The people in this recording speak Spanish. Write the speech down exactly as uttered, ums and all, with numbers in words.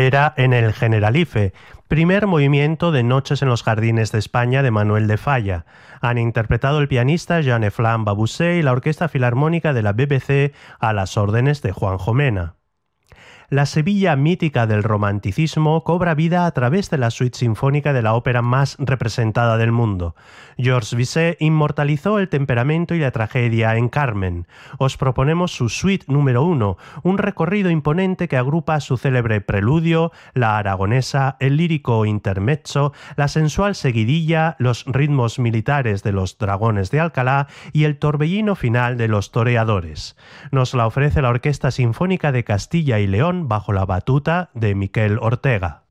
Primavera en el Generalife, primer movimiento de Noches en los Jardines de España de Manuel de Falla. Han interpretado el pianista Jean-Eflain Babusset y la Orquesta Filarmónica de la B B C a las órdenes de Juanjo Mena. La Sevilla mítica del romanticismo cobra vida a través de la suite sinfónica de la ópera más representada del mundo. Georges Bizet inmortalizó el temperamento y la tragedia en Carmen. Os proponemos su suite número uno, un recorrido imponente que agrupa su célebre preludio, la aragonesa, el lírico intermezzo, la sensual seguidilla, los ritmos militares de los dragones de Alcalá y el torbellino final de los toreadores. Nos la ofrece la Orquesta Sinfónica de Castilla y León bajo la batuta de Miquel Ortega.